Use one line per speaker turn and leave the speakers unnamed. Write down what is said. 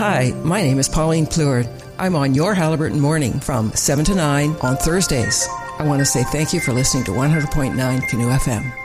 Hi, my name is Pauline Pleward. I'm on your Haliburton Morning from 7 to 9 on Thursdays. I want to say thank you for listening to 100.9 Canoe FM.